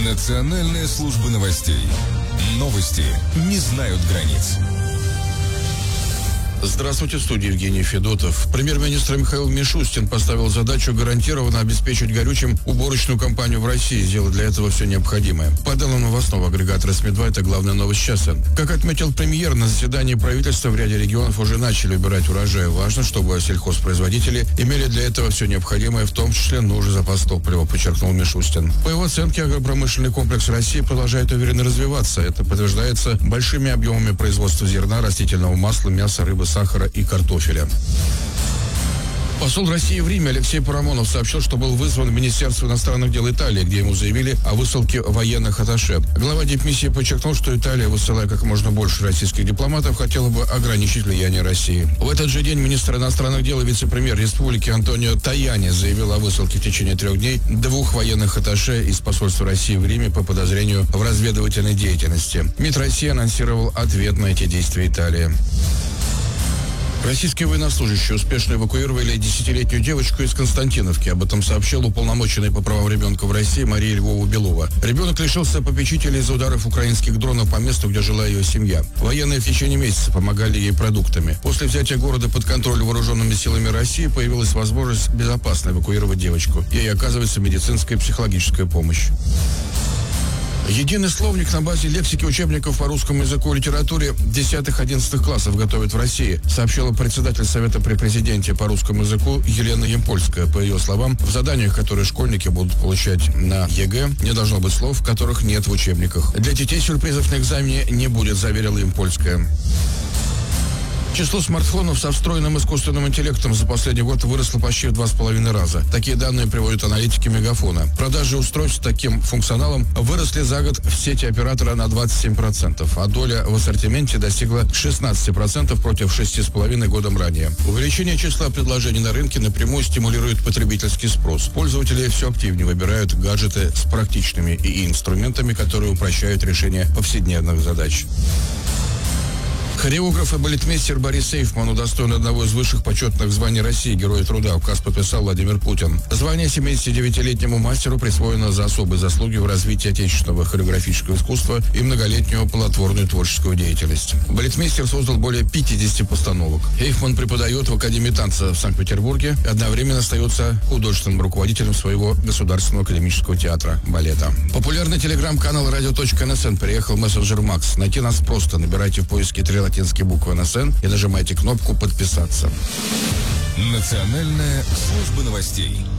Национальная служба новостей. Новости не знают границ. Здравствуйте, в студии Евгений Федотов. Премьер-министр Михаил Мишустин поставил задачу гарантированно обеспечить горючим уборочную кампанию в России, сделать для этого все необходимое. По данным новостного агрегатора СМИ-2, это главная новость часа. Как отметил премьер, на заседании правительства в ряде регионов уже начали убирать урожай. Важно, чтобы сельхозпроизводители имели для этого все необходимое, в том числе нужный запас топлива, подчеркнул Мишустин. По его оценке, агропромышленный комплекс России продолжает уверенно развиваться. Это подтверждается большими объемами производства зерна, растительного масла, мяса, рыбы, сахара и картофеля. Посол России в Риме Алексей Парамонов сообщил, что был вызван в Министерство иностранных дел Италии, где ему заявили о высылке военных атташе. Глава дипмиссии подчеркнул, что Италия, высылая как можно больше российских дипломатов, хотела бы ограничить влияние России. В этот же день министр иностранных дел и вице-премьер республики Антонио Таяни заявил о высылке в течение 3 дней 2 военных атташе из посольства России в Риме по подозрению в разведывательной деятельности. МИД России анонсировал ответ на эти действия Италии. Российские военнослужащие успешно эвакуировали 10-летнюю девочку из Константиновки. Об этом сообщил уполномоченный по правам ребенка в России Мария Львова-Белова. Ребенок лишился попечителя из-за ударов украинских дронов по месту, где жила ее семья. Военные в течение месяца помогали ей продуктами. После взятия города под контроль вооруженными силами России появилась возможность безопасно эвакуировать девочку. Ей оказывается медицинская и психологическая помощь. Единый словник на базе лексики учебников по русскому языку и литературе 10-11 классов готовят в России, сообщила председатель Совета при президенте по русскому языку Елена Ямпольская. По ее словам, в заданиях, которые школьники будут получать на ЕГЭ, не должно быть слов, которых нет в учебниках. Для детей сюрпризов на экзамене не будет, заверила Ямпольская. Число смартфонов со встроенным искусственным интеллектом за последний год выросло почти в 2,5 раза. Такие данные приводят аналитики Мегафона. Продажи устройств с таким функционалом выросли за год в сети оператора на 27%, а доля в ассортименте достигла 16% против 6,5% годом ранее. Увеличение числа предложений на рынке напрямую стимулирует потребительский спрос. Пользователи все активнее выбирают гаджеты с практичными и инструментами, которые упрощают решение повседневных задач. Хореограф и балетмейстер Борис Эйфман удостоен одного из высших почетных званий России, Героя труда. Указ подписал Владимир Путин. Звание 79-летнему мастеру присвоено за особые заслуги в развитии отечественного хореографического искусства и многолетнюю плодотворную творческую деятельность. Балетмейстер создал более 50 постановок. Эйфман преподает в Академии танца в Санкт-Петербурге и одновременно остается художественным руководителем своего Государственного академического театра балета. Популярный телеграм-канал radio.nsn переехал в мессенджер Макс. Найти нас просто. Набирайте в поиске 3 латинские буквы НСН и нажимайте кнопку «Подписаться». Национальная служба новостей.